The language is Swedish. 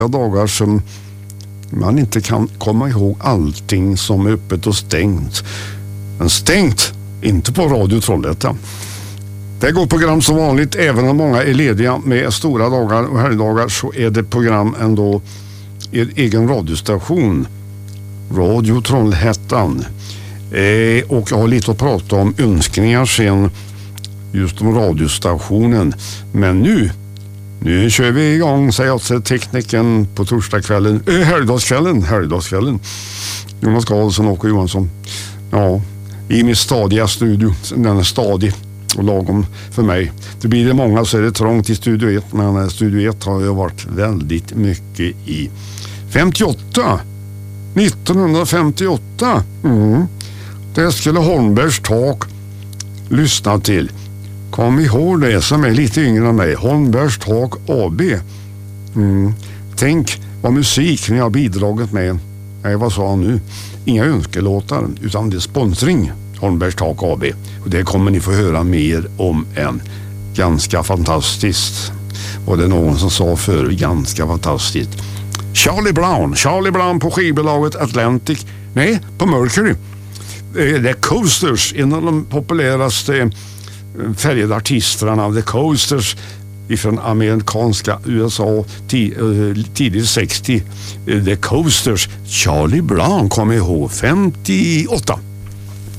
dagar som man inte kan komma ihåg allting som är öppet och stängt. Men stängt, inte på Radio Trollhättan. Det går program som vanligt, även om många är lediga med stora dagar och helgdagar, så är det program ändå i egen radiostation. Radio Trollhättan. Och jag har lite att prata om önskningar sen, just om radiostationen. Men nu kör vi igång, säger jag till tekniken på torsdagskvällen. Helgdagskvällen. Jonas Karlsson och Johansson. Ja, i min stadiga studio. Den är stadig och lagom för mig. Det blir det många så är det trångt i Studio 1. Men Studio 1 har jag varit väldigt mycket i. 1958. Det skulle Holmbergs tak lyssna till. Kom ihåg det som är lite yngre än mig. Holmbergs tak AB. Tänk vad musik ni har bidragit med. Nej, vad sa han nu? Inga önskelåtar utan det är sponsring. Holmbergs tak AB. Och det kommer ni få höra mer om än. Ganska fantastiskt. Var det någon som sa för ganska fantastiskt. Charlie Brown på skivbolaget Atlantic. Nej, på Mercury. The Coasters, en av de populäraste färgade artisterna, The Coasters ifrån amerikanska USA tidigt 60. The Coasters, Charlie Brown, kom ihåg, 58.